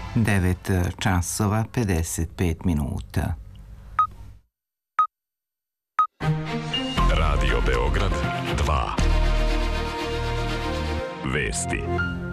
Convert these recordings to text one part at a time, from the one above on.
9 časova 55 minuta. Radio Beograd 2. Vesti.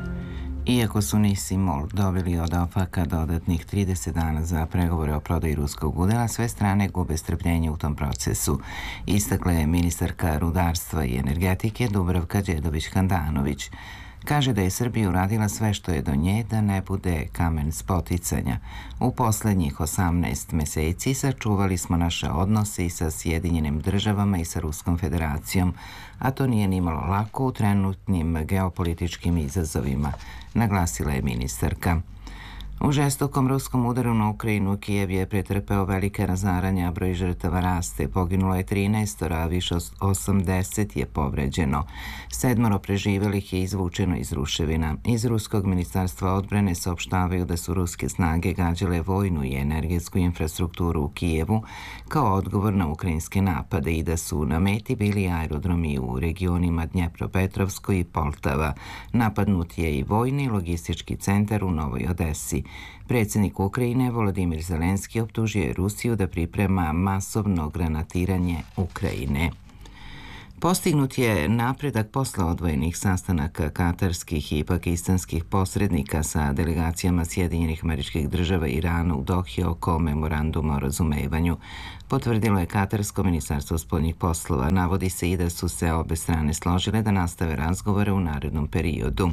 Iako su NIS i MOL dobili od OFAK-a dodatnih 30 dana za pregovore o prodaji ruskog udela, sve strane gube strpljenje u tom procesu, istakla je ministarka rudarstva i energetike Dubravka Đedović-Handanović. Kaže da je Srbija uradila sve što je do nje da ne bude kamen spoticanja. U poslednjih 18 meseci sačuvali smo naše odnose i sa Sjedinjenim državama i sa Ruskom federacijom, a to nije nimalo lako u trenutnim geopolitičkim izazovima, naglasila je ministarka. U žestokom ruskom udaru na Ukrajinu Kijev je pretrpeo velike razaranja, a broj žrtava raste. Poginulo je 13, a više od 80 je povređeno. 7 preživelih je izvučeno iz ruševina. Iz Ruskog ministarstva odbrane saopštavaju da su ruske snage gađale vojnu i energetsku infrastrukturu u Kijevu kao odgovor na ukrajinske napade i da su na meti bili aerodromi u regionima Dnjepropetrovsko i Poltava. Napadnut je i vojni i logistički centar u Novoj Odesi. Predsjednik Ukrajine Volodimir Zelenski optužio je Rusiju da priprema masovno granatiranje Ukrajine. Postignut je napredak posle odvojenih sastanaka katarskih i pakistanskih posrednika sa delegacijama Sjedinjenih Američkih Država i Irana u Dohi oko memoranduma o razumevanju. Potvrdilo je Katarsko ministarstvo spoljnih poslova. Navodi se i da su se obe strane složile da nastave razgovore u narednom periodu.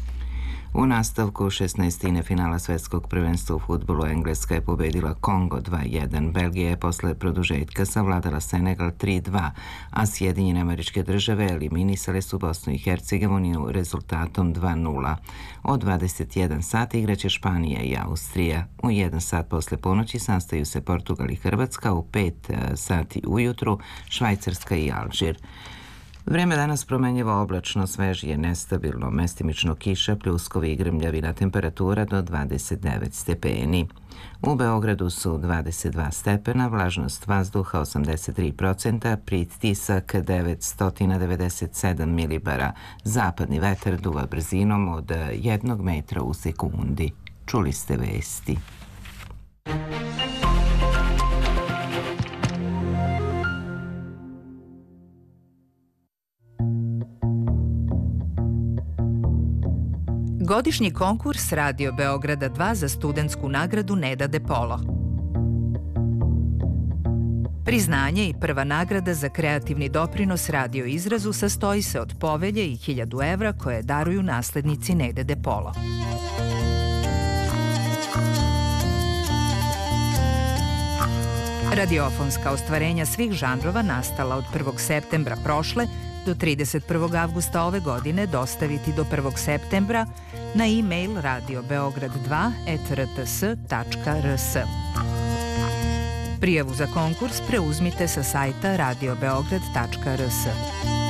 U nastavku 16. finala svetskog prvenstva u fudbalu Engleska je pobedila Kongo 2-1. Belgija je posle produžetka savladala Senegal 3-2, a Sjedinjene Američke Države eliminisale su Bosnu i Hercegovinu rezultatom 2-0. Od 21 sata igraće Španija i Austrija. U 1 sat posle ponoći sastaju se Portugal i Hrvatska, u 5 sati ujutru Švajcarska i Alžir. Vreme danas promenljivo, oblačno, svežije, nestabilno, mestimično kiša, pljuskovi i grmljavina, temperatura do 29 stepeni. U Beogradu su 22 stepena, vlažnost vazduha 83%, pritisak 997 milibara, zapadni vetar duva brzinom od 1 metra u sekundi. Čuli ste vesti. Godišnji konkurs Radio Beograda 2 za studentsku nagradu Neda De Polo. Priznanje i prva nagrada za kreativni doprinos radio izrazu sastoji se od povelje i 1000 evra koje daruju naslednici Nede De Polo. Radiofonska ostvarenja svih žanrova nastala od 1. septembra prošle do 31. avgusta ove godine dostaviti do 1. septembra na e-mail radiobeograd2@rts.rs. Prijavu za konkurs preuzmite sa sajta radiobeograd.rs.